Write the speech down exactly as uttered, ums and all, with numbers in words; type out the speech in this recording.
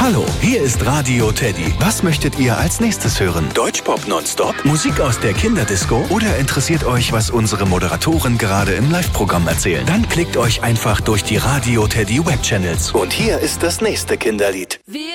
Hallo, hier ist Radio Teddy. Was möchtet ihr als nächstes hören? Deutschpop nonstop? Musik aus der Kinderdisco? Oder interessiert euch, was unsere Moderatoren gerade im Live-Programm erzählen? Dann klickt euch einfach durch die Radio Teddy Webchannels. Und hier ist das nächste Kinderlied. Wir